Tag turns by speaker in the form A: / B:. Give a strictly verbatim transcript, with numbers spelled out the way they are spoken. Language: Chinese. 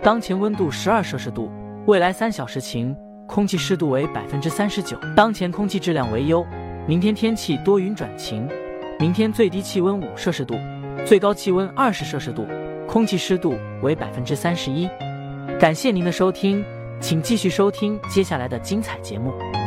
A: 当前温度十二摄氏度，未来三小时晴，空气湿度为百分之三十九。当前空气质量为优，明天天气多云转晴。明天最低气温五摄氏度，最高气温二十摄氏度，空气湿度为百分之三十一。感谢您的收听，请继续收听接下来的精彩节目。